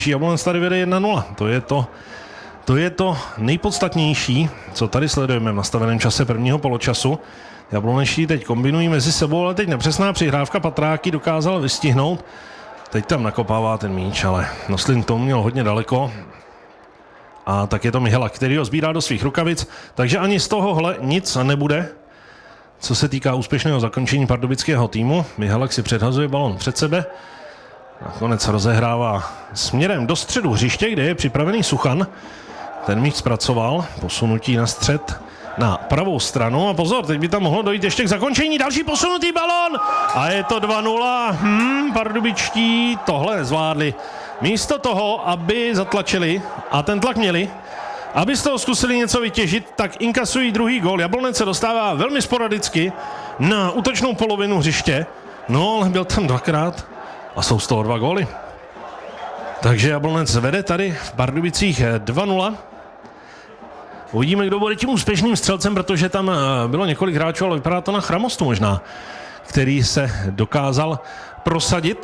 Jablonec tady vede 1-0. To je to nejpodstatnější, co tady sledujeme v nastaveném čase prvního poločasu. Jablonečtí teď kombinují mezi sebou, ale teď nepřesná přihrávka Patráky dokázal vystihnout. Teď tam nakopává ten míč, ale Noslin tomu měl hodně daleko. A tak je to Mihala, který ho sbírá do svých rukavic, takže ani z tohohle nic nebude. Co se týká úspěšného zakončení pardubického týmu, Mihalek si předhazuje balon před sebe. Nakonec rozehrává směrem do středu hřiště, kde je připravený Suchan. Ten míč zpracoval, posunutí na střed na pravou stranu a pozor, teď by tam mohlo dojít ještě k zakončení, další posunutý balon a je to 2-0. Pardubičtí tohle nezvládli. Místo toho, aby zatlačili a ten tlak měli, aby z toho zkusili něco vytěžit, tak inkasují druhý gól. Jablonec se dostává velmi sporadicky na útočnou polovinu hřiště, no ale byl tam dvakrát a jsou z toho 2 góly. Takže Jablonec vede tady v Pardubicích 2-0. Uvidíme, kdo bude tím úspěšným střelcem, protože tam bylo několik hráčů, ale vypadá to na Chramostu možná, který se dokázal prosadit.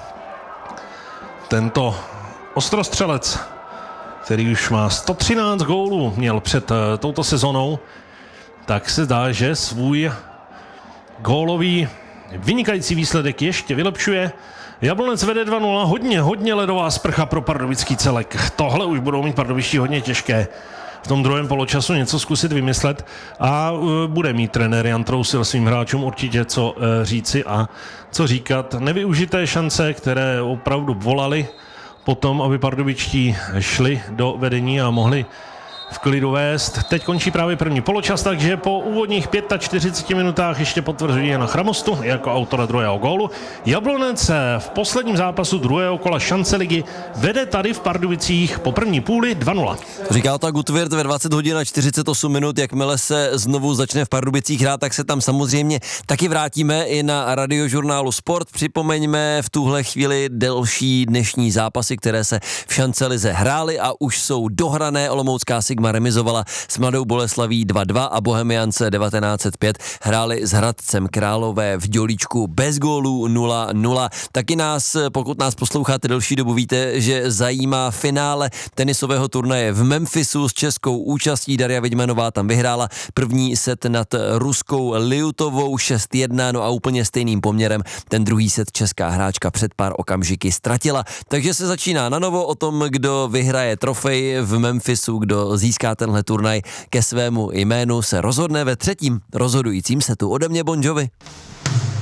Tento ostrostřelec, který už má 113 gólů, měl před touto sezonou, tak se zdá, že svůj gólový vynikající výsledek ještě vylepšuje. Jablonec vede 2-0, hodně ledová sprcha pro pardubický celek. Tohle už budou mít pardubičtí hodně těžké v tom druhém poločasu něco zkusit vymyslet a bude mít trenér Jan Trousil svým hráčům určitě co říci a co říkat. Nevyužité šance, které opravdu volali potom, aby pardubičtí šli do vedení a mohli v klidu vést. Teď končí právě první poločas, takže po úvodních 45 minutách ještě potvrzují Jana Chramostu jako autora druhého gólu. Jablonec v posledním zápasu druhého kola šance ligy vede tady v Pardubicích po první půli 2-0. Říkal to Gutwirth ve 20 hodin a 48 minut, jakmile se znovu začne v Pardubicích hrát, tak se tam samozřejmě taky vrátíme i na radiožurnálu Sport. Připomeňme v tuhle chvíli delší dnešní zápasy, které se v šance lize hrály a už jsou dohrané. Olomoucká Sigma remizovala s Mladou Boleslaví 2-2 a Bohemiance 1905 hráli s Hradcem Králové v Dělíčku bez gólů 0-0. Taky pokud nás posloucháte delší dobu, víte, že zajímá finále tenisového turnaje v Memphisu s českou účastí. Daria Vidmanová tam vyhrála první set nad ruskou Liutovou 6-1, no a úplně stejným poměrem ten druhý set česká hráčka před pár okamžiky ztratila. Takže se začíná na novo. O tom, kdo vyhraje trofej v Memphisu, kdo získá tenhle turnaj ke svému jménu, se rozhodne ve třetím rozhodujícím setu. Ode mě Bon Jovi.